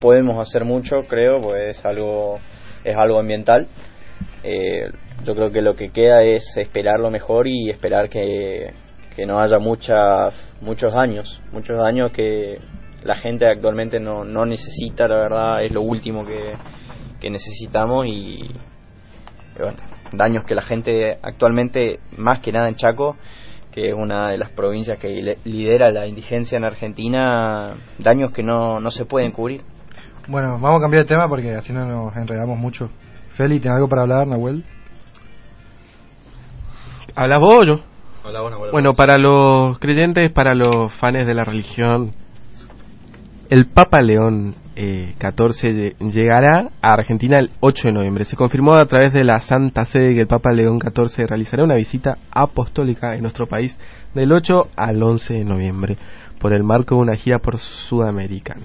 podemos hacer mucho, creo, pues es algo ambiental. Yo creo que lo que queda es esperar lo mejor y esperar que no haya muchos daños que la gente actualmente no necesita, la verdad, es lo último que necesitamos y bueno, daños que la gente actualmente, más que nada en Chaco, que es una de las provincias que lidera la indigencia en Argentina, daños que no se pueden cubrir. Bueno, vamos a cambiar de tema porque así no nos enredamos mucho. Feli, ¿tienes algo para hablar, Nahuel? ¿Hablas vos o yo? Hola, Bueno, para los creyentes, para los fans de la religión, el Papa León XIV llegará a Argentina el 8 de noviembre. Se confirmó a través de la Santa Sede que el Papa León XIV realizará una visita apostólica en nuestro país del 8 al 11 de noviembre por el marco de una gira por Sudamericana.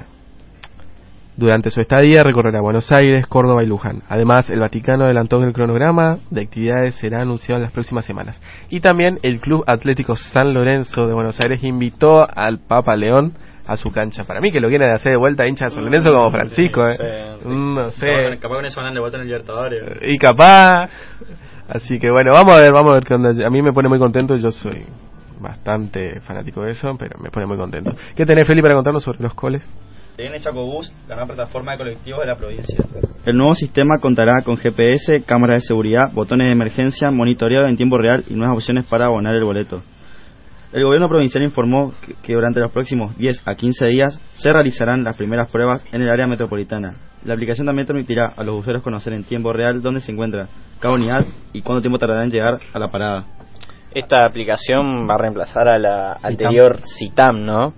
Durante su estadía recorrerá Buenos Aires, Córdoba y Luján. Además, el Vaticano adelantó que el cronograma de actividades será anunciado en las próximas semanas. Y también el Club Atlético San Lorenzo de Buenos Aires invitó al Papa León a su cancha. Para mí que lo quieren hacer de vuelta hincha de San Lorenzo como Francisco, no sé. Capaz con eso van de vuelta en el Libertadores. Y capaz. Así que bueno, vamos a ver qué onda. A mí me pone muy contento, yo soy bastante fanático de eso, pero me pone muy contento. ¿Qué tenés, Feli, para contarnos sobre los coles? Tiene Chaco Bus, la nueva plataforma de colectivos de la provincia. El nuevo sistema contará con GPS, cámaras de seguridad, botones de emergencia, monitoreo en tiempo real y nuevas opciones para abonar el boleto. El gobierno provincial informó que durante los próximos 10 a 15 días se realizarán las primeras pruebas en el área metropolitana. La aplicación también permitirá a los usuarios conocer en tiempo real dónde se encuentra cada unidad y cuánto tiempo tardará en llegar a la parada. Esta aplicación va a reemplazar a la anterior Citam, ¿no?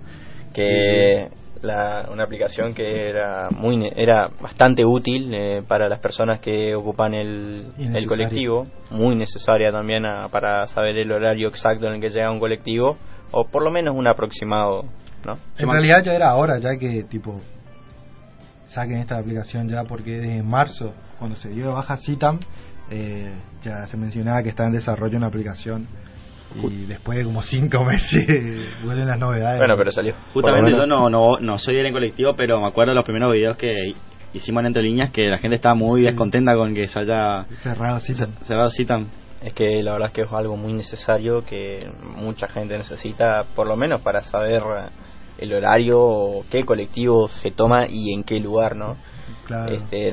Que una aplicación que era bastante útil para las personas que ocupan el colectivo, muy necesaria también para saber el horario exacto en el que llega un colectivo, o por lo menos un aproximado, ¿no? En realidad ya era hora ya que tipo saquen esta aplicación ya, porque desde marzo, cuando se dio de baja Citam, ya se mencionaba que está en desarrollo una aplicación. Y después de como 5 meses vuelven las novedades. Bueno, pero salió. Justamente yo no soy de ir en colectivo, pero me acuerdo de los primeros videos que hicimos en Entre Líneas, que la gente estaba muy descontenta con que se haya cerrado Citam. Es que la verdad es que es algo muy necesario que mucha gente necesita, por lo menos para saber el horario, qué colectivo se toma y en qué lugar, ¿no? Claro. Era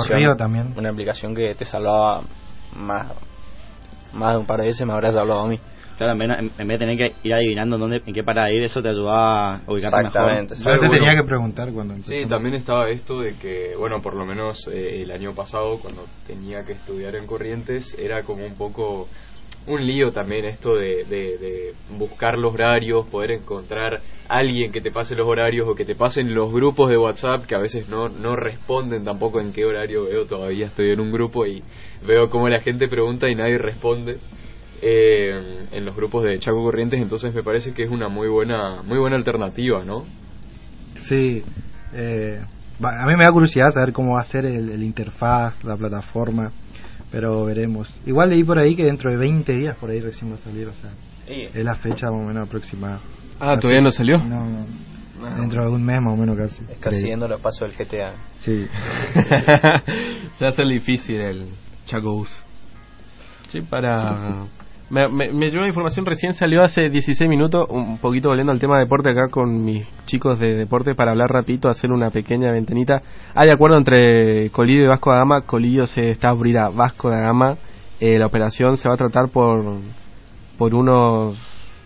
una aplicación que te salvaba más de un par de veces, me habrás hablado a mí. Claro, en vez de tener que ir adivinando en qué parada ir, eso te ayudaba a ubicarte mejor. Yo te tenía que preguntar cuando empezó. Sí, también estaba esto de que, bueno, por lo menos el año pasado, cuando tenía que estudiar en Corrientes, era como un poco un lío también esto de buscar los horarios, poder encontrar alguien que te pase los horarios o que te pasen los grupos de WhatsApp, que a veces no responden tampoco en qué horario veo. Todavía estoy en un grupo y veo cómo la gente pregunta y nadie responde en los grupos de Chaco Corrientes. Entonces me parece que es una muy buena alternativa, ¿no? Sí, a mí me da curiosidad saber cómo va a ser el interfaz, la plataforma, pero veremos. Igual leí por ahí que dentro de 20 días por ahí recién va a salir, o sea, es la fecha más o menos aproximada. ¿Todavía no salió? No. Dentro de un mes más o menos casi. Es casi siguiendo los pasos del GTA. Sí. Se hace difícil el Chaco Bus. Sí, me llegó la información, recién salió hace 16 minutos, un poquito volviendo al tema de deporte acá con mis chicos de deporte, para hablar rapidito, hacer una pequeña ventanita. Hay acuerdo entre Colidio y Vasco da Gama. Colidio se está a abrir a Vasco da Gama. La operación se va a tratar por unos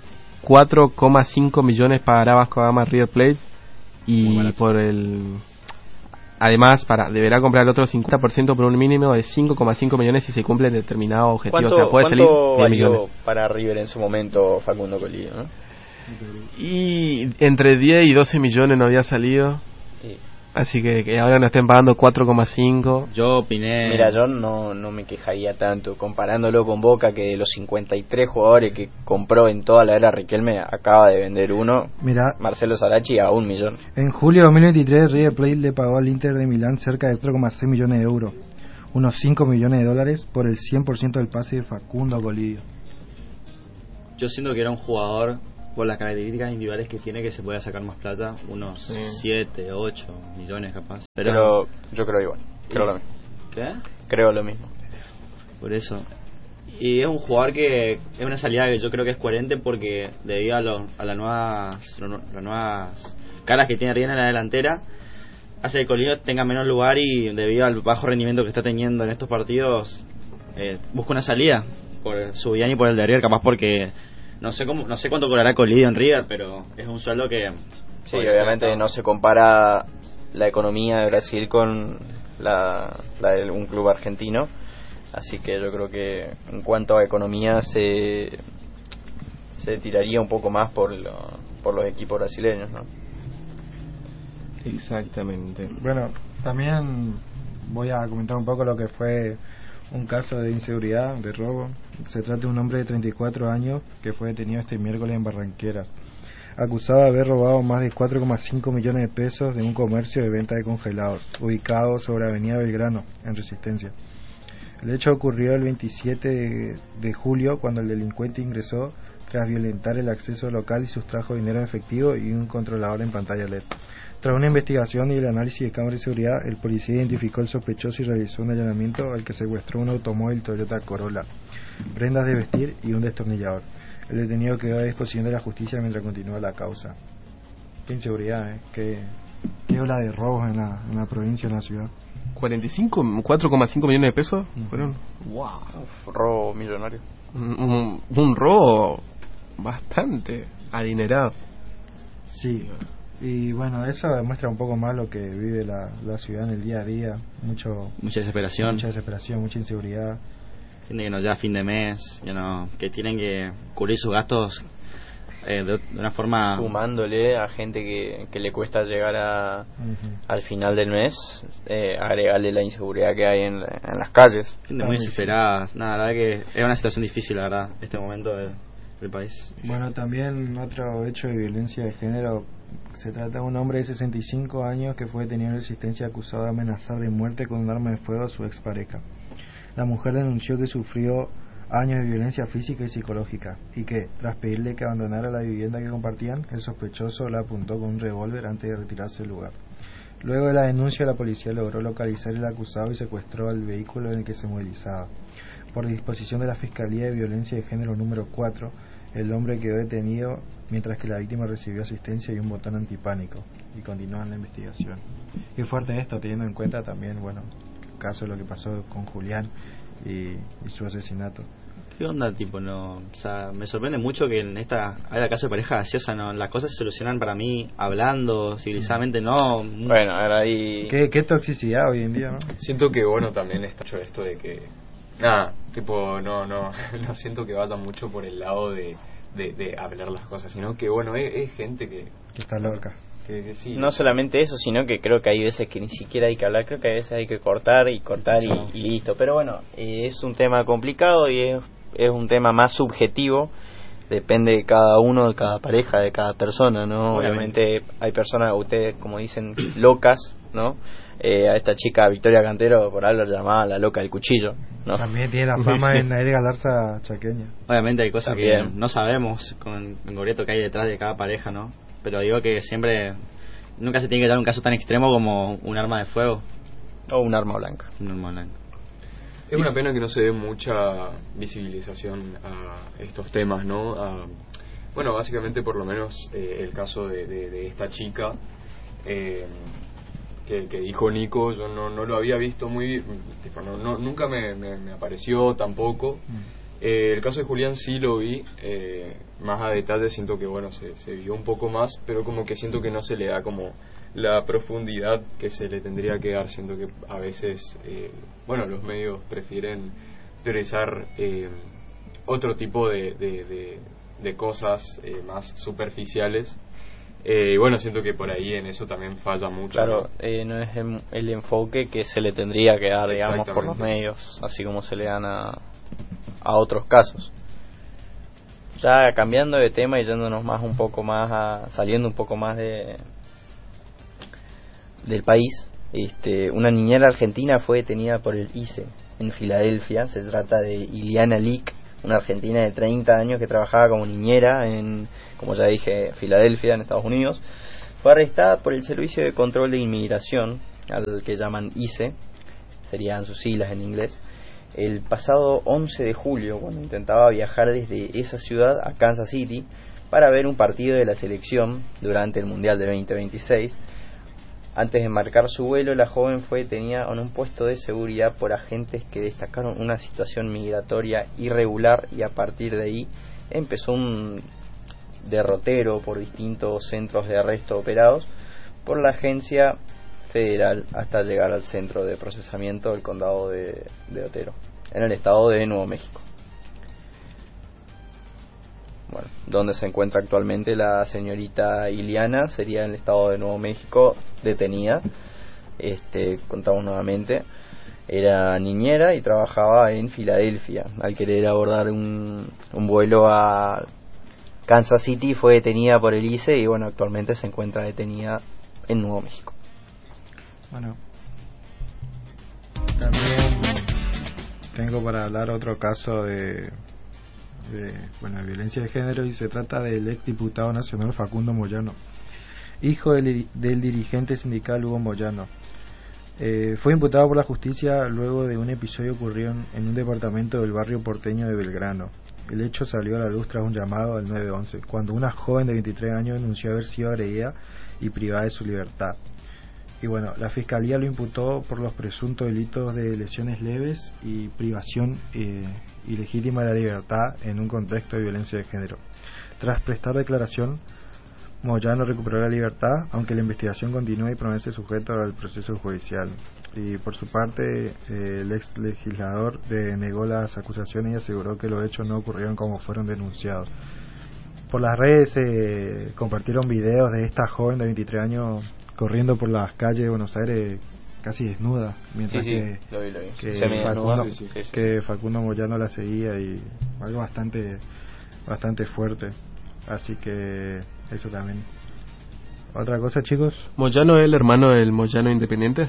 4,5 millones pagará Vasco da Gama River Plate, y por además deberá comprar el otro 50% por un mínimo de 5,5 millones si se cumple determinado objetivo. O sea, puede salir 10 millones para River en su momento Facundo Colidio, ¿no? Y entre 10 y 12 millones no había salido. Sí. Así que ahora nos estén pagando 4,5. Yo opiné... Mira, yo no me quejaría tanto comparándolo con Boca, que de los 53 jugadores que compró en toda la era Riquelme acaba de vender uno. Mira, Marcelo Sarachi, a 1 millón. En julio de 2023 River Plate le pagó al Inter de Milán cerca de 4,6 millones de euros, unos 5 millones de dólares, por el 100% del pase de Facundo Colidio. Yo siento que era un jugador por las características individuales que tiene, que se pueda sacar más plata, unos 7, 8 millones capaz. Pero yo creo igual, creo lo mismo. ¿Qué? Creo lo mismo. Por eso. Y es un jugador que es una salida que yo creo que es coherente, porque debido a las nuevas caras que tiene Riera en la delantera, hace que Colino tenga menos lugar, y debido al bajo rendimiento que está teniendo en estos partidos, busca una salida por Zubiani y por el de River, capaz porque no sé cuánto cobrará Colidio en River, pero es un sueldo que sí, obviamente no se compara la economía de Brasil con la de un club argentino, así que yo creo que en cuanto a economía se tiraría un poco más por los equipos brasileños, ¿no? Exactamente. Bueno, también voy a comentar un poco lo que fue un caso de inseguridad, de robo. Se trata de un hombre de 34 años que fue detenido este miércoles en Barranqueras, acusado de haber robado más de 4,5 millones de pesos de un comercio de venta de congelados, ubicado sobre Avenida Belgrano, en Resistencia. El hecho ocurrió el 27 de julio, cuando el delincuente ingresó tras violentar el acceso local y sustrajo dinero en efectivo y un controlador en pantalla LED. Tras una investigación y el análisis de cámaras de seguridad, el policía identificó al sospechoso y realizó un allanamiento al que secuestró un automóvil Toyota Corolla, prendas de vestir y un destornillador. El detenido quedó a disposición de la justicia mientras continúa la causa. Qué inseguridad, qué ola de robos en la provincia, en la ciudad. 4,5 millones de pesos fueron. ¡Wow! Robo millonario. Un robo bastante adinerado. Sí. Y bueno, eso demuestra un poco más lo que vive la ciudad en el día a día. Mucha desesperación, mucha inseguridad. Gente que no llega a fin de mes, que tienen que cubrir sus gastos de una forma... Sumándole a gente que le cuesta llegar al final del mes, agregarle la inseguridad que hay en las calles. Gente muy desesperada. Nada, la verdad que es una situación difícil, la verdad, este momento del país. Bueno, también otro hecho de violencia de género. Se trata de un hombre de 65 años que fue detenido en Resistencia, acusado de amenazar de muerte con un arma de fuego a su expareja. La mujer denunció que sufrió años de violencia física y psicológica, y que, tras pedirle que abandonara la vivienda que compartían, el sospechoso la apuntó con un revólver antes de retirarse del lugar. Luego de la denuncia, la policía logró localizar al acusado y secuestró el vehículo en el que se movilizaba. Por disposición de la Fiscalía de Violencia de Género número 4, el hombre quedó detenido mientras que la víctima recibió asistencia y un botón antipánico, y continúa la investigación. Qué fuerte esto, teniendo en cuenta también, bueno, el caso de lo que pasó con Julián y su asesinato. ¿Qué onda, o sea, me sorprende mucho que en haya caso de pareja gaseosa, las cosas se solucionan para mí hablando, civilizadamente, no. Bueno, ahora ahí... ¿Qué toxicidad hoy en día, no? Siento que, también está hecho esto de que... no siento que vaya mucho por el lado de hablar las cosas, sino que, es gente que está loca. Que sí. No solamente eso, sino que creo que hay veces que ni siquiera hay que hablar, creo que a veces hay que cortar y listo. Pero es un tema complicado y es un tema más subjetivo, depende de cada uno, de cada pareja, de cada persona, ¿no? Obviamente hay personas, ustedes como dicen, locas, ¿no? A esta chica Victoria Cantero por algo la llamaba la loca del cuchillo, ¿no? También tiene la fama en la Galarza chaqueña. Obviamente hay cosas que no sabemos con el Gorrieto que hay detrás de cada pareja, ¿no? Pero digo que nunca se tiene que dar un caso tan extremo como un arma de fuego o un arma blanca. Es una pena que no se dé mucha visibilización a estos temas, ¿no? Básicamente por lo menos el caso de esta chica que dijo Nico, yo no lo había visto muy, nunca me apareció tampoco. El caso de Julián sí lo vi más a detalle, siento que se vio un poco más, pero como que siento que no se le da como la profundidad que se le tendría que dar. Siento que a veces los medios prefieren priorizar otro tipo de cosas más superficiales, siento que por ahí en eso también falla mucho. Claro, no es el enfoque que se le tendría que dar, digamos, por los medios, así como se le dan a otros casos. Ya cambiando de tema y yéndonos saliendo un poco más del país, una niñera argentina fue detenida por el ICE en Filadelfia. Se trata de Iliana Lick, una argentina de 30 años que trabajaba como niñera en, como ya dije, Filadelfia, en Estados Unidos. Fue arrestada por el Servicio de Control de Inmigración, al que llaman ICE, serían sus siglas en inglés, el pasado 11 de julio, cuando intentaba viajar desde esa ciudad a Kansas City para ver un partido de la selección durante el Mundial del 2026. Antes de embarcar su vuelo, la joven fue detenida en un puesto de seguridad por agentes que destacaron una situación migratoria irregular, y a partir de ahí empezó un derrotero por distintos centros de arresto operados por la agencia federal hasta llegar al centro de procesamiento del condado de Otero, en el estado de Nuevo México. Bueno, donde se encuentra actualmente la señorita Iliana, sería en el estado de Nuevo México, detenida. Contamos nuevamente, era niñera y trabajaba en Filadelfia. Al querer abordar un vuelo a Kansas City, fue detenida por el ICE y bueno, actualmente se encuentra detenida en Nuevo México. Bueno, también tengo para hablar otro caso de violencia de género, y se trata del ex diputado nacional Facundo Moyano, hijo del dirigente sindical Hugo Moyano. Fue imputado por la justicia luego de un episodio ocurrido en un departamento del barrio porteño de Belgrano. El hecho salió a la luz tras un llamado al 911, cuando una joven de 23 años denunció haber sido agredida y privada de su libertad. Y bueno, la fiscalía lo imputó por los presuntos delitos de lesiones leves y privación ilegítima de la libertad en un contexto de violencia de género. Tras prestar declaración, Moyano recuperó la libertad, aunque la investigación continúa y permanece sujeto al proceso judicial. Y por su parte, el ex legislador negó las acusaciones y aseguró que los hechos no ocurrieron como fueron denunciados. Por las redes se compartieron videos de esta joven de 23 años corriendo por las calles de Buenos Aires casi desnuda, mientras lo vi. Que Facundo Moyano la seguía, y algo bastante fuerte. Así que eso también. Otra cosa, chicos. ¿Moyano es el hermano del Moyano Independiente?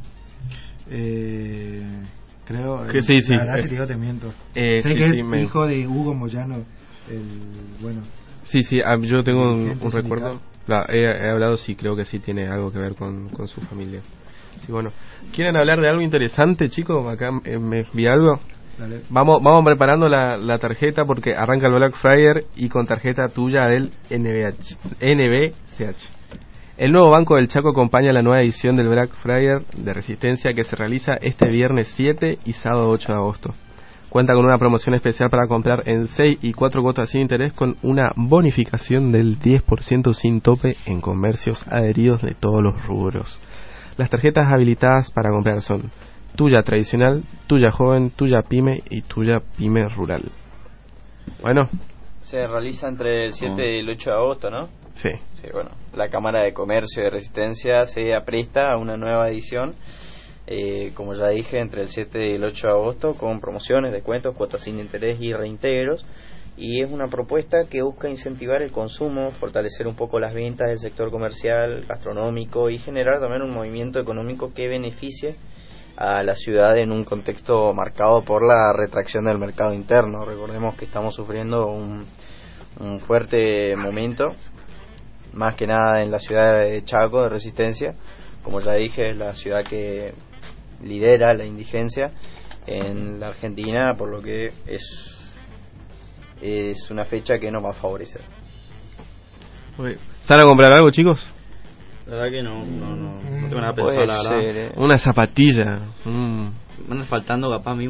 Creo que sí. La verdad, si te digo, te miento. Sé que es hijo de Hugo Moyano, Sí, yo tengo un recuerdo. He hablado, sí, creo que sí tiene algo que ver con su familia. Sí, bueno. ¿Quieren hablar de algo interesante, chicos? Acá me vi algo. Dale. Vamos preparando la tarjeta, porque arranca el Black Friday y con tarjeta tuya del NBCH. El nuevo Banco del Chaco acompaña la nueva edición del Black Friday de Resistencia, que se realiza este viernes 7 y sábado 8 de agosto. Cuenta con una promoción especial para comprar en 6 y 4 cuotas sin interés, con una bonificación del 10% sin tope en comercios adheridos de todos los rubros. Las tarjetas habilitadas para comprar son Tuya Tradicional, Tuya Joven, Tuya Pyme y Tuya Pyme Rural. Bueno. Se realiza entre el 7 y el 8 de agosto, ¿no? Sí. Sí, bueno. La Cámara de Comercio de Resistencia se apresta a una nueva edición, como ya dije, entre el 7 y el 8 de agosto, con promociones, descuentos, cuotas sin interés y reintegros. Y es una propuesta que busca incentivar el consumo, fortalecer un poco las ventas del sector comercial, gastronómico, y generar también un movimiento económico que beneficie a la ciudad en un contexto marcado por la retracción del mercado interno. Recordemos que estamos sufriendo un fuerte momento, más que nada en la ciudad de Chaco, de Resistencia. Como ya dije, es la ciudad que lidera la indigencia en la Argentina, por lo que es una fecha que nos va a favorecer. ¿Salen a comprar algo, chicos? La verdad que no tengo nada pensado, la verdad. Una zapatilla. Me anda faltando capaz a mí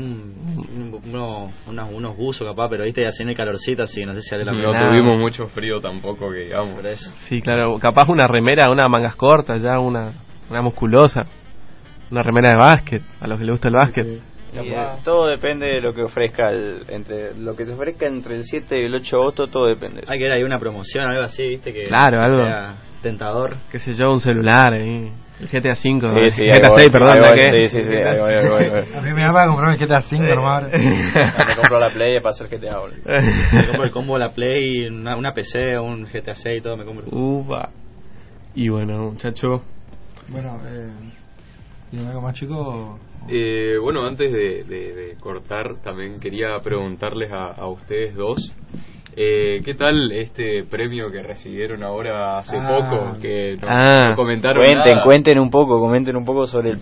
unos buzos capaz, pero viste, ya tiene el calorcito, así que no sé si sale la No tuvimos mucho frío tampoco, que digamos. Por eso. Sí, claro, capaz una remera, una mangas cortas, ya una musculosa. Una remera de básquet, a los que les gusta el básquet. Sí. Todo depende de lo que ofrezca entre se ofrezca entre el 7 y el 8 de agosto, todo depende. Hay que ver ahí una promoción, algo así, viste, que algo sea tentador. Qué sé yo, un celular ahí. El GTA 5, sí, GTA 6, perdón. Sí, ahí voy. A mí me da para comprarme el GTA 5 nomás. Me compro la Play para hacer GTA ahora. Me compro el combo de la Play, una PC, un GTA 6 y todo, me compro. Y bueno, muchacho. Bueno, ¿Tienen algo más, chicos? Bueno, antes de cortar, también quería preguntarles a ustedes dos, ¿qué tal este premio que recibieron ahora hace poco? Que no comentaron Comenten nada. un poco sobre el